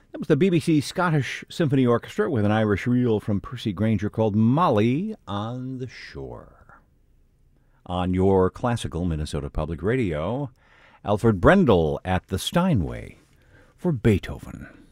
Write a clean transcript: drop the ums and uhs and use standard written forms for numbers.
That was the BBC Scottish Symphony Orchestra with an Irish reel from Percy Grainger called Molly on the Shore. On your classical Minnesota Public Radio, Alfred Brendel at the Steinway for Beethoven.